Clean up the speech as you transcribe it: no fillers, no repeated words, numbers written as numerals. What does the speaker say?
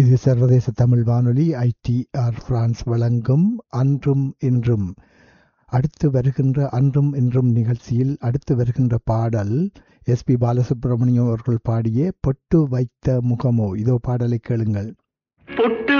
இது சர்வதேச தமிழ் வானொலி ஐடிஆர் பிரான்ஸ் வழங்கும் அன்றும் இன்றும். அடுத்து வருகின்ற அன்றும் இன்றும் நிகழ்ச்சியில் அடுத்து வருகின்ற பாடல் எஸ்பி பாலசுப்ரமணியம் அவர்கள் பாடிய பொட்டு வைத்த முகமோ. இதோ பாடலை கேளுங்கள். பொட்டு